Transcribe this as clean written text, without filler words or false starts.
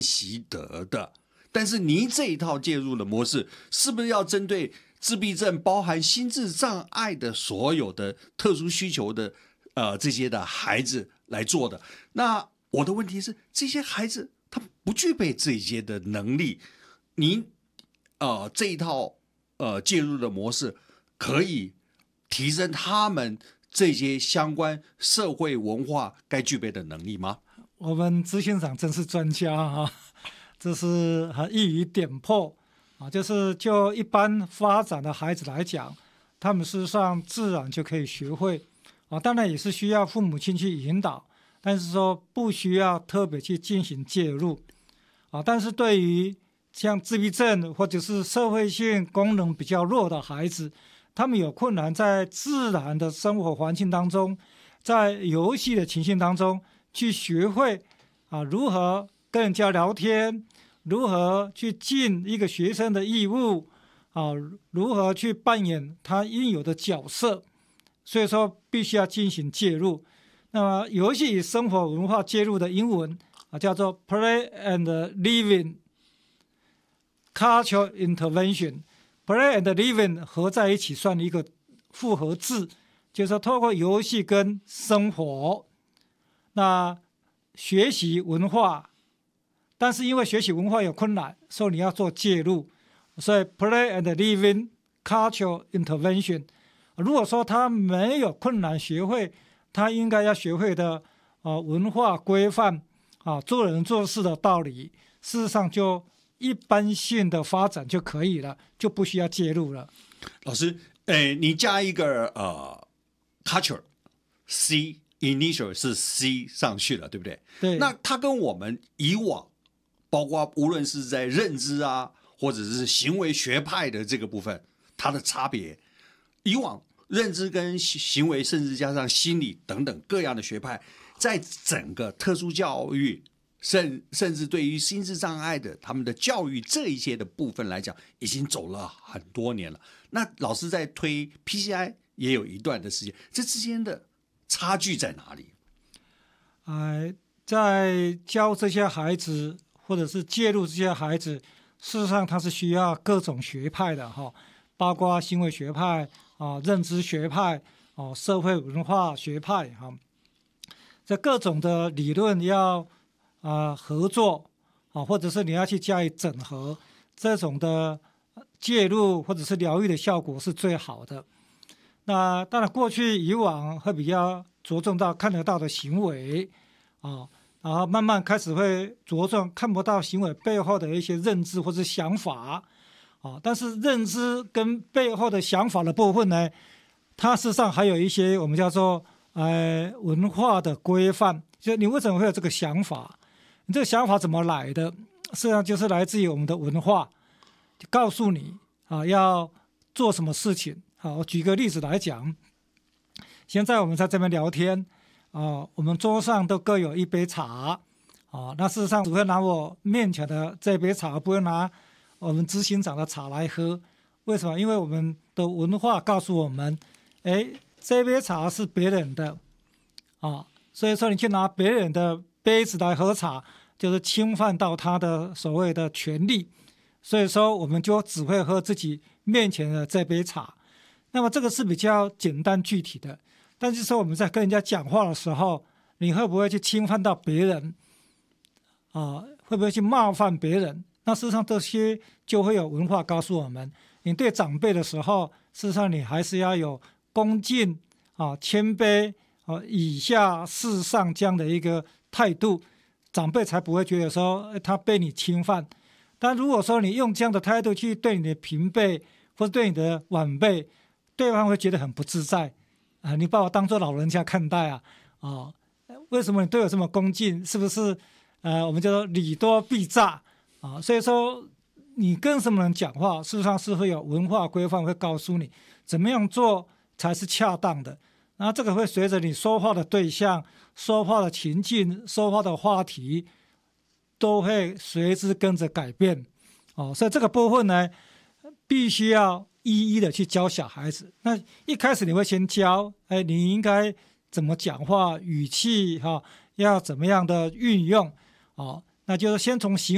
习得的。但是您这一套介入的模式，是不是要针对自闭症包含心智障碍的所有的特殊需求的这些的孩子来做的？那我的问题是，这些孩子他不具备这些的能力，您这一套介入的模式可以提升他们这些相关社会文化该具备的能力吗？ 我们执行长真是专家啊，这是一语点破啊，就是就一般发展的孩子来讲，他们事实上自然就可以学会啊，当然也是需要父母亲去引导，但是说不需要特别去进行介入啊。但是对于像自闭症或者是社会性功能比较弱的孩子，他们有困难在自然的生活环境当中，在游戏的情境当中去学会如何跟人家聊天，如何去尽一个学生的义务如何去扮演他应有的角色，所以说必须要进行介入。那么游戏与生活文化介入的英文叫做 Play and Living Cultural Intervention。Play and Living 合在一起算一个复合字，就是说透过游戏跟生活，那学习文化，但是因为学习文化有困难，所以你要做介入，所以 Play and Living Cultural Intervention。如果说他没有困难学会他应该要学会的文化规范做人做事的道理，事实上就一般性的发展就可以了，就不需要介入了。 老师，你加一个culture C initial 是 C 上去了，对不对？ 对。 那它跟我们以往，包括无论是在认知或者是行为学派的这个部分，它的差别，以往认知跟行为，甚至加上心理等等各样的学派，在整个特殊教育甚至对于心智障碍的他们的教育这一些的部分来讲，已经走了很多年了。那老师在推 PCI 也有一段的时间，这之间的差距在哪里？ 在教这些孩子或者是介入这些孩子，事实上他是需要各种学派的包括行为学派认知学派社会文化学派这各种的理论要合作或者是你要去加以整合，这种的介入或者是疗愈的效果是最好的。那当然过去以往会比较着重到看得到的行为然后慢慢开始会着重看不到行为背后的一些认知或者想法但是认知跟背后的想法的部分呢，它事实上还有一些我们叫做文化的规范，就你为什么会有这个想法，你这个想法怎么来的，实际上就是来自于我们的文化，就告诉你要做什么事情我举个例子来讲，现在我们在这边聊天我们桌上都各有一杯茶那事实上只会拿我面前的这杯茶，不会拿我们执行长的茶来喝。为什么？因为我们的文化告诉我们这杯茶是别人的所以说你去拿别人的杯子来喝茶，就是侵犯到他的所谓的权利，所以说我们就只会喝自己面前的这杯茶。那么这个是比较简单具体的，但是说我们在跟人家讲话的时候，你会不会去侵犯到别人会不会去冒犯别人？那事实上这些就会有文化告诉我们，你对长辈的时候，事实上你还是要有恭敬谦卑以下事上这样的一个态度，长辈才不会觉得说他被你侵犯。但如果说你用这样的态度去对你的平辈或者对你的晚辈，对方会觉得很不自在你把我当作老人家看待为什么你对我这么恭敬？是不是我们叫做礼多必诈所以说你跟什么人讲话，事实上是会有文化规范会告诉你怎么样做才是恰当的。然后这个会随着你说话的对象、说话的情境、说话的话题都会随之跟着改变所以这个部分呢，必须要一一的去教小孩子。那一开始你会先教你应该怎么讲话，语气要怎么样的运用那就是先从行